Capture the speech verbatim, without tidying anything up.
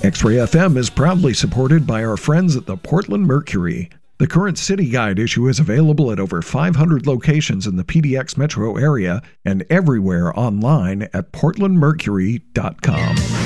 X-Ray F M is proudly supported by our friends at the Portland Mercury. The current City Guide issue is available at over five hundred locations in the P D X metro area and everywhere online at portland mercury dot com.